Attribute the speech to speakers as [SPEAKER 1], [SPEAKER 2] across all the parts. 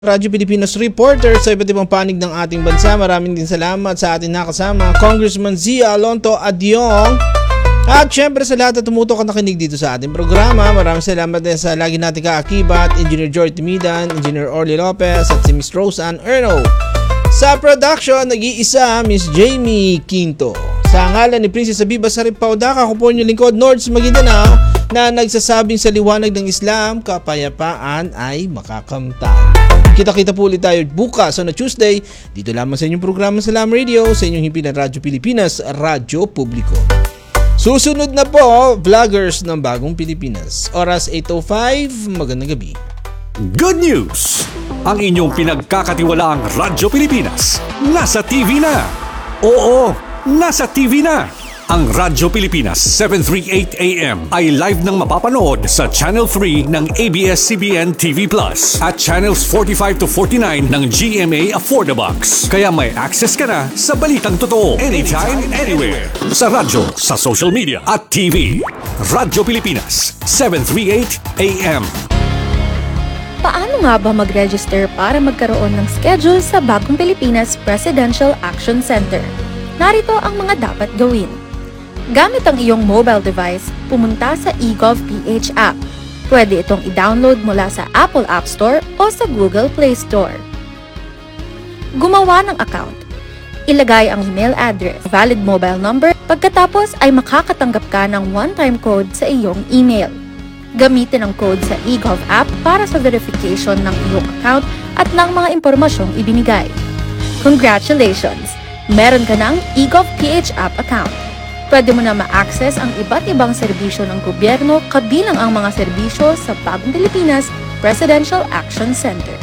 [SPEAKER 1] Radyo Pilipinas reporter sa iba't ibang panig ng ating bansa. Maraming din salamat sa ating nakasama Congressman Zia Alonto Adyong. At syempre sa lahat na tumutok at nakinig dito sa ating programa. Maraming salamat din sa lagi nating kaakibat, Engineer Joy Timidan, Engineer Orly Lopez at si Miss Roseanne Erno. Sa production, nag-iisa Miss Jamie Quinto. Sa ngalan ni Princess Abiba Sarip Paudaka, ako po inyong lingkod, Nords Maguindanao, na nagsasabing sa liwanag ng Islam, kapayapaan ay makakamtan. Kita-kita po ulit tayo bukas on a Tuesday dito lamang sa inyong programa Salam Radio sa inyong himpilan Radyo Pilipinas, Radyo Publiko. Susunod na po, Vloggers ng Bagong Pilipinas. Oras 8:05, magandang gabi.
[SPEAKER 2] Good news! Ang inyong pinagkakatiwalaang Radyo Pilipinas nasa TV na. Oo, nasa TV na. Ang Radyo Pilipinas 738 AM ay live nang mapapanood sa Channel 3 ng ABS-CBN TV Plus at Channels 45 to 49 ng GMA Affordabox. Kaya may access ka na sa balitang totoo anytime, anywhere. Sa radyo, sa social media at TV. Radyo Pilipinas 738 AM.
[SPEAKER 3] Paano nga ba mag-register para magkaroon ng schedule sa Bagong Pilipinas Presidential Action Center? Narito ang mga dapat gawin. Gamit ang iyong mobile device, pumunta sa eGov.ph app. Pwede itong i-download mula sa Apple App Store o sa Google Play Store. Gumawa ng account. Ilagay ang email address, valid mobile number, pagkatapos ay makakatanggap ka ng one-time code sa iyong email. Gamitin ang code sa eGov app para sa verification ng iyong account at ng mga impormasyong ibinigay. Congratulations! Meron ka ng eGov.ph app account. Pwede mo na ma-access ang iba't ibang serbisyo ng gobyerno kabilang ang mga serbisyo sa Bagong Pilipinas Presidential Action Center.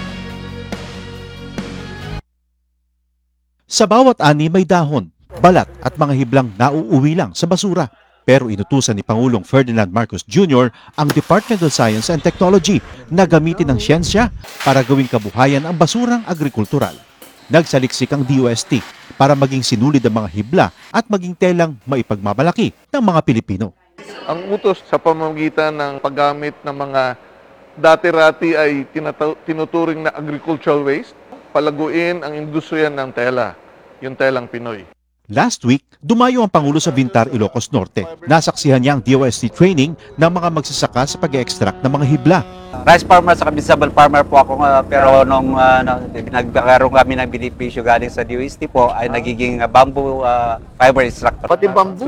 [SPEAKER 4] Sa bawat ani may dahon, balat at mga hiblang nauuwi lang sa basura. Pero inutusan ni Pangulong Ferdinand Marcos Jr. ang Department of Science and Technology na gamitin ang siyensya para gawing kabuhayan ang basurang agrikultural. Nagsaliksik ang DOST para maging sinulid ang mga hibla at maging telang maipagmamalaki ng mga Pilipino.
[SPEAKER 5] Ang utos sa pamamagitan ng paggamit ng mga dati-rati ay tinuturing na agricultural waste, palaguin ang industriya ng tela, yung telang Pinoy.
[SPEAKER 4] Last week, dumayo ang Pangulo sa Bintar, Ilocos Norte. Nasaksihan niya ang DOST training ng mga magsasaka sa pag-extract ng mga hibla.
[SPEAKER 6] Rice farmer sa vegetable farmer po ako, pero nung nagkaroon kami ng benepisyo galing sa DOST po ay nagiging bamboo fiber extractor.
[SPEAKER 5] Pati bamboo.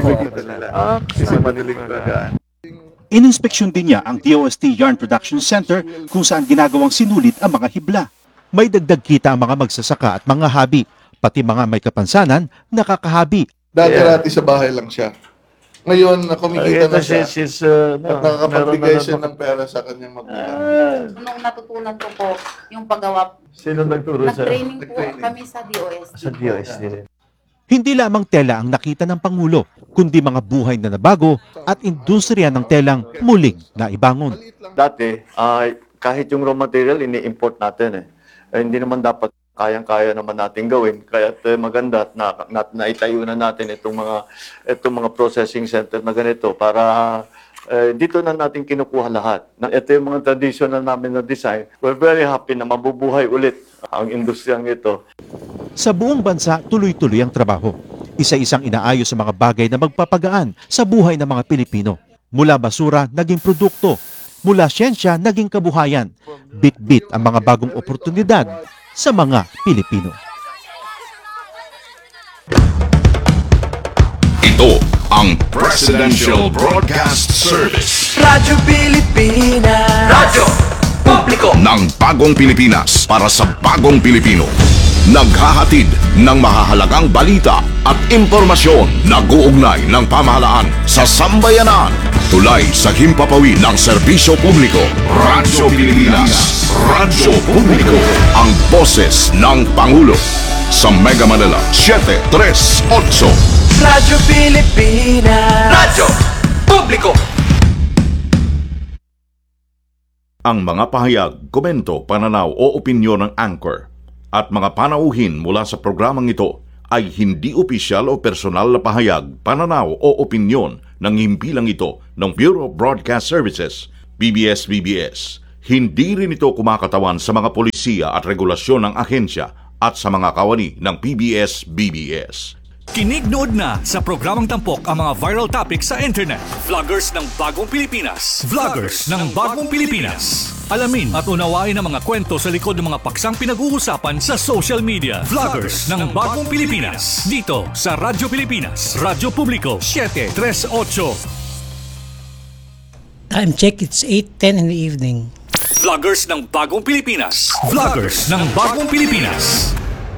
[SPEAKER 5] Kasi madaling bagaan.
[SPEAKER 4] Ininspeksyon din niya ang DOST Yarn Production Center kung saan ginagawang sinulid ang mga hibla. May dagdag kita ang mga magsasaka at mga habi, pati mga may kapansanan, nakakahabi.
[SPEAKER 5] Dati-rati sa bahay lang siya. Ngayon, kumikita na siya at nakakapagbigay siya ng pera sa kanyang magulang.
[SPEAKER 7] Nung natutunan ko po yung paggawa,
[SPEAKER 8] Sino nagturo sa
[SPEAKER 7] nag-training po kami sa DOST.
[SPEAKER 8] sa DOST rin?
[SPEAKER 4] Hindi lamang tela ang nakita ng Pangulo, kundi mga buhay na nabago at industriya ng telang muling naibangon.
[SPEAKER 8] Dati, kahit yung raw material, ini-import natin hindi naman dapat kayang-kaya naman natin gawin. Kaya maganda na naitayo na natin itong mga processing center na ganito para dito na natin kinukuha lahat. Ito yung mga traditional namin na design. We're very happy na mabubuhay ulit ang industriyang ito.
[SPEAKER 4] Sa buong bansa, tuloy-tuloy ang trabaho. Isa-isang inaayos sa mga bagay na magpapagaan sa buhay ng mga Pilipino. Mula basura, naging produkto. Mula siyensya, naging kabuhayan. Bit-bit ang mga bagong oportunidad sa mga Pilipino.
[SPEAKER 9] Ito ang Presidential Broadcast Service.
[SPEAKER 10] Radyo Pilipinas. Radyo Publiko
[SPEAKER 9] Ng Bagong Pilipinas para sa Bagong Pilipino. Naghahatid ng mahahalagang balita at impormasyon na guugnay ng pamahalaan sa sambayanan. Tulay sa himpapawid ng serbisyo publiko. Radyo Pilipinas. Radyo Publiko. Ang boses ng Pangulo. Sa Mega Manila, 738.
[SPEAKER 10] Radyo Pilipinas. Radyo Publiko.
[SPEAKER 9] Ang mga pahayag, komento, pananaw o opinyon ng anchor at mga panauhin mula sa programang ito ay hindi opisyal o personal na pahayag, pananaw o opinyon ng himpilang ito ng Bureau of Broadcast Services, BBS-BBS, Hindi rin ito kumakatawan sa mga polisiya at regulasyon ng ahensya at sa mga kawani ng PBS-BBS.
[SPEAKER 2] Kinig nood na sa programang tampok ang mga viral topics sa internet. Vloggers ng Bagong Pilipinas. Vloggers ng Bagong Pilipinas. Alamin at unawain ang mga kwento sa likod ng mga paksang pinag-uusapan sa social media. Vloggers ng Bagong Pilipinas. Dito sa Radyo Pilipinas. Radyo Publiko 738.
[SPEAKER 11] Time check, it's 8:10 in the evening.
[SPEAKER 2] Vloggers ng Bagong Pilipinas. Vloggers ng Bagong Pilipinas.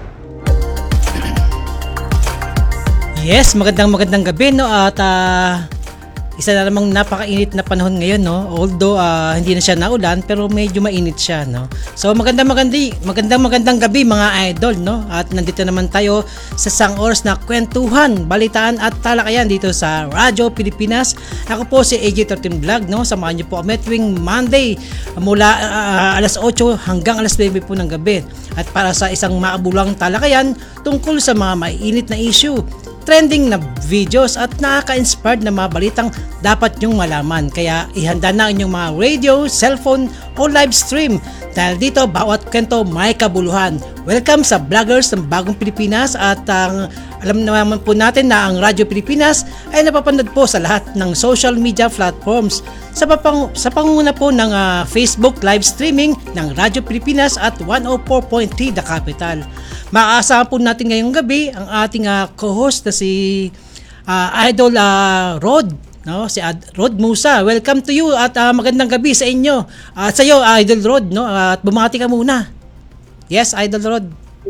[SPEAKER 11] Yes, magandang gabi, no? At isa na namang napakainit na panahon ngayon, no? Although hindi na siya naulan, pero medyo mainit siya, no? So magandang gabi mga idol, no? At nandito naman tayo sa isang oras na kwentuhan, balitaan at talakayan dito sa Radyo Pilipinas. Ako po si AJ13 Vlog, no? Samahan niyo po kami tuwing Monday mula alas 8 hanggang alas 9 po ng gabi. At para sa isang maabulang talakayan tungkol sa mga maiinit na issue, trending na videos at nakaka-inspired na mga balitang dapat nyong malaman. Kaya ihanda na inyong mga radio, cellphone o live stream dahil dito bawat kwento may kabuluhan. Welcome sa Vloggers ng Bagong Pilipinas at alam naman po natin na ang Radyo Pilipinas ay napapanood po sa lahat ng social media platforms sa pangunguna po ng Facebook live streaming ng Radyo Pilipinas at 104.3 The Capital. Maaasahan po natin ngayong gabi ang ating co-host na si Idol Rod, no? Si Rod Musa. Welcome to you at magandang gabi sa inyo. At sa iyo Idol Rod, no? At bumati ka muna. Yes, Idol Rod.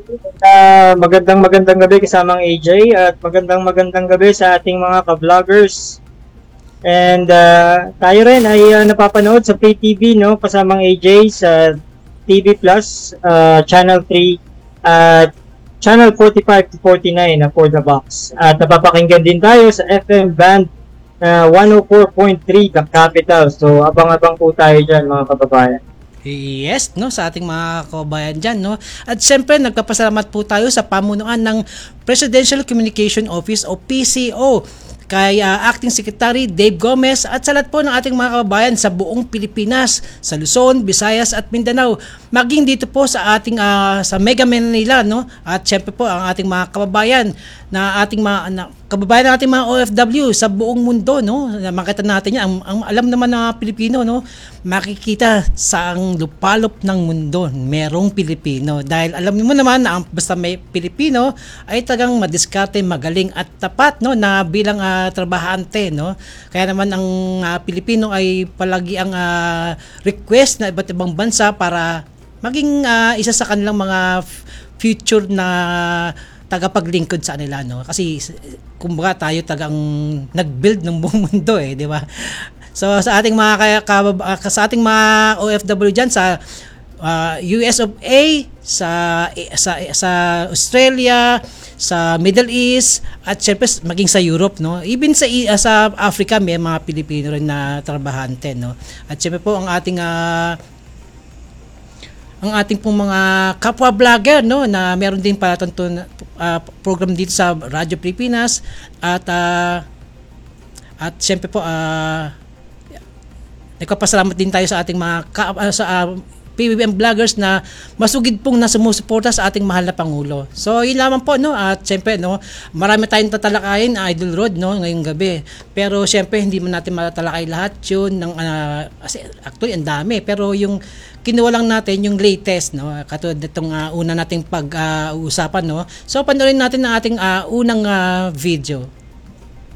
[SPEAKER 12] Magandang gabi kasamang AJ at magandang gabi sa ating mga ka-vloggers. And tayo rin ay napapanood sa Play TV, no, kasamang AJ sa TV Plus, Channel 3 at Channel 45 to 49 for the box. At napapakinggan din tayo sa FM band 104.3 The Capital. So abang-abang po tayo dyan mga kababayan.
[SPEAKER 11] Yes, no, sa ating mga kababayan dyan, no. At siyempre, nagpapasalamat po tayo sa pamunuan ng Presidential Communication Office o PCO kay Acting Secretary Dave Gomez at sa lahat po ng ating mga kababayan sa buong Pilipinas, sa Luzon, Visayas at Mindanao, maging dito po sa ating sa Mega Manila, no. At siyempre po ang ating mga kababayan na ating mga kababayan natin mga OFW sa buong mundo, no. Makita natin yan, ang alam naman ng Pilipino, no, makikita sa ang lupalop ng mundo merong Pilipino dahil alam mo naman na basta may Pilipino ay tagang madiskarte, magaling at tapat, no, na bilang trabahante, no. Kaya naman ang Pilipino ay palagi ang request na iba't ibang bansa para maging isa sa kanilang mga future na tagapaglingkod sa kanila, no. Kasi kumbaga tayo tagang nag-build ng buong mundo, di ba? So sa ating mga sa ating mga OFW diyan sa US of A, sa Australia, sa Middle East at syempre maging sa Europe, no. Even sa Africa may mga Pilipino rin na trabahante, no. At syempre po ang ating pong mga kapwa vlogger, no, na meron din palatuntunan program dito sa Radyo Pilipinas at syempre po nagpapasalamat din tayo sa ating mga PBBM vloggers na masugid pong nasumusuporta sa ating mahal na Pangulo. So yun lamang po, no. At syempre, no, marami tayong tatalakayin, Idol Rod, no, ngayong gabi. Pero syempre hindi man natin matatalakay lahat yun ng actually ang dami, pero yung kinuha lang natin yung latest, no, katulad nitong una nating pag-uusapan, no. So panoorin natin ang ating unang video.